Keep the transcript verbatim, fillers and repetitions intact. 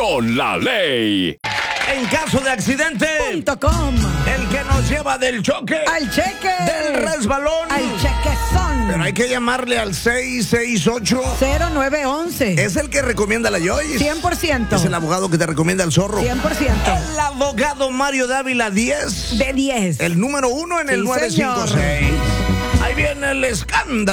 con la ley. En caso de accidente, Punto com. el que nos lleva del choque, Al cheque. del resbalón, Al chequezón. pero hay que llamarle al seis seis ocho. cero nueve once. Es el que recomienda a la Joyce. cien por ciento. Es el abogado que te recomienda al zorro. cien por ciento. El abogado Mario Dávila diez. De diez. El número uno en el Sí, nueve cinco seis. señor. Ahí viene el escándalo.